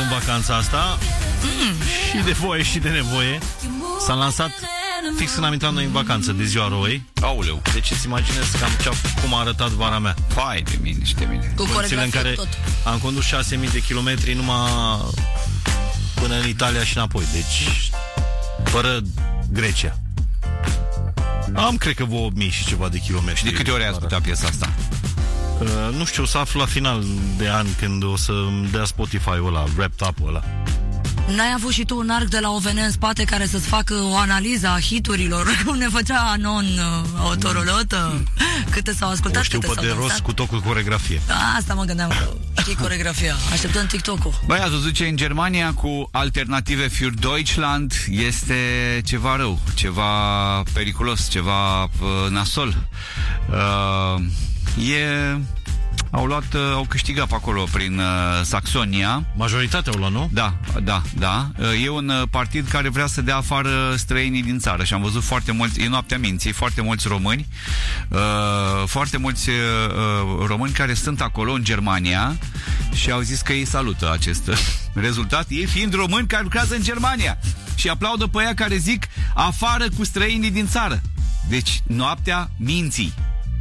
vacanța asta. Și de voie și de nevoie. S-a lansat fix când am intrat noi în vacanță, de ziua Roei. Aoleu. Deci îți imaginezi cum a arătat vara mea. Hai de mine și de mine. Cu condițiile în care tot. am condus 6.000 de kilometri numai până în Italia și înapoi. Deci fără Grecia. Am, cred că vreo 8.000 și ceva de kilometri. Și de câte ori ai ascultat piesa asta? Nu știu, o să aflu la final de an, când o să dea Spotify-ul ăla, Wrapped Up-ul ăla. N-ai avut și tu un arc de la OVN în spate care să-ți facă o analiză a hiturilor? Cum ne făcea Anon, autorul ătă? Câte s-au ascultat, știu câte pe s-au de rost dansat? cu tot cu coregrafie. Asta mă gândeam, că știi coregrafia. Așteptăm TikTok-ul. Băi, ați văzut ce în Germania cu Alternative für Deutschland este ceva rău, ceva periculos, ceva nasol. Au câștigat pe acolo prin Saxonia. Majoritatea au luat, nu? Da. E un partid care vrea să dea afară străinii din țară și am văzut foarte mulți, e noaptea minții, foarte mulți români, români care sunt acolo în Germania și au zis că ei salută acest rezultat, ei fiind români care lucrează în Germania și aplaudă pe aia care zic afară cu străinii din țară. Deci noaptea minții.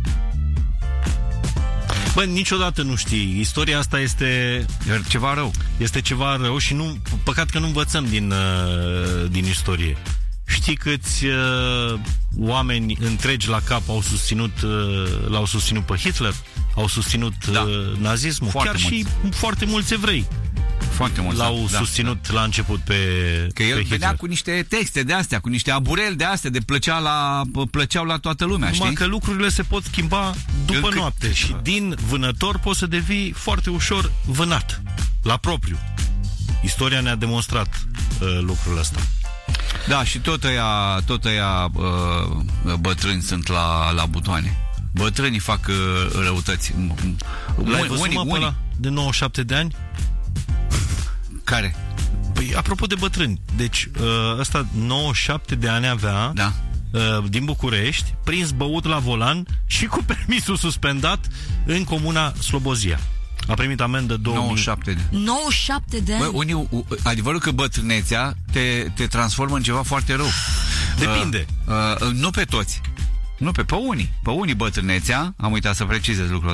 Bă, niciodată nu știi. Istoria asta este ceva rău. Este ceva rău și nu, păcat că nu învățăm din istorie. Știi câți oameni întregi la cap l-au susținut pe Hitler? Au susținut nazismul? Foarte Chiar mulți. și foarte mulți evrei. Foarte mulți l-au susținut la început că el venea cu niște texte de astea, cu niște abureli de astea, de plăceau la toată lumea, numai știi? că lucrurile se pot schimba după noapte și din vânător poți să devii foarte ușor vânat la propriu. Istoria ne-a demonstrat lucrul ăsta. Da, și tot ăia bătrâni sunt la butoane. Bătrânii fac răutăți. L-ai văzut, mă, pe ăla de 97 de ani? Care? Păi, apropo de bătrâni, deci ăsta 97 de ani avea, din București, prins băut la volan și cu permisul suspendat în comuna Slobozia. A primit amendă 97 de ani. 97 de ani? Bă, adevărul că bătrânețea te transformă în ceva foarte rău. Depinde. Nu pe toți. Nu pe unii. Pe unii bătrânețea, am uitat să precizez lucrul